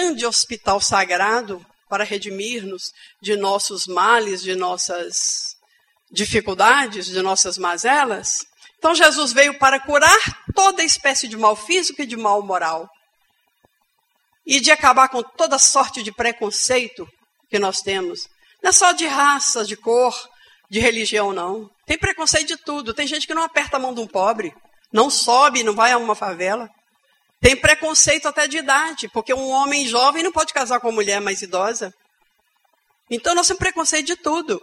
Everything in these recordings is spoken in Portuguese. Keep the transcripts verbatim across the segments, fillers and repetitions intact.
grande hospital sagrado para redimir-nos de nossos males, de nossas dificuldades, de nossas mazelas. Então Jesus veio para curar toda espécie de mal físico e de mal moral. E de acabar com toda sorte de preconceito que nós temos. Não é só de raça, de cor, de religião, não. Tem preconceito de tudo. Tem gente que não aperta a mão de um pobre, não sobe, não vai a uma favela. Tem preconceito até de idade, porque um homem jovem não pode casar com uma mulher mais idosa. Então nós temos preconceito de tudo.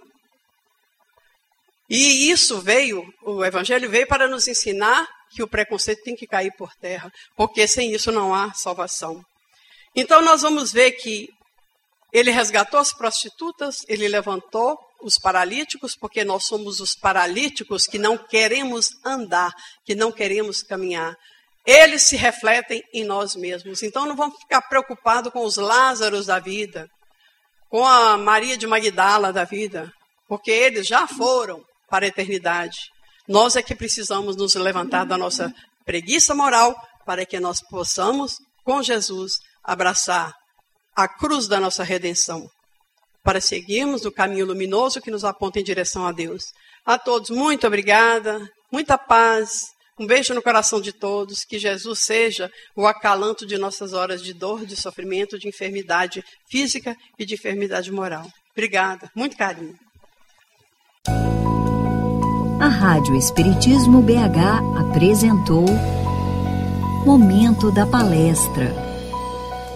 E isso veio, o Evangelho veio para nos ensinar que o preconceito tem que cair por terra, porque sem isso não há salvação. Então nós vamos ver que ele resgatou as prostitutas, ele levantou os paralíticos, porque nós somos os paralíticos que não queremos andar, que não queremos caminhar. Eles se refletem em nós mesmos. Então não vamos ficar preocupados com os Lázaros da vida, com a Maria de Magdala da vida, porque eles já foram para a eternidade. Nós é que precisamos nos levantar da nossa preguiça moral para que nós possamos, com Jesus, abraçar a cruz da nossa redenção, para seguirmos o caminho luminoso que nos aponta em direção a Deus. A todos, muito obrigada, muita paz, um beijo no coração de todos, que Jesus seja o acalanto de nossas horas de dor, de sofrimento, de enfermidade física e de enfermidade moral. Obrigada, muito carinho. A Rádio Espiritismo B H apresentou Momento da Palestra.